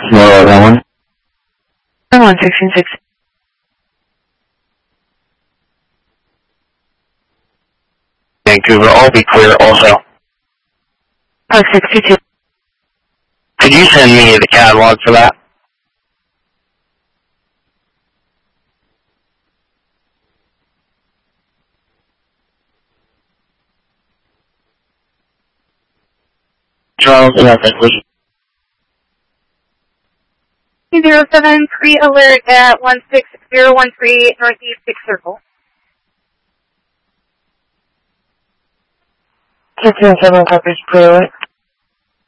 Hello, that one. 116. Vancouver, all be clear also. 622. Could you send me the catalog for that? Charles, nothing, please. 07 pre-alert at 16013 Northeast 6th Circle. 607 copies pre-alert.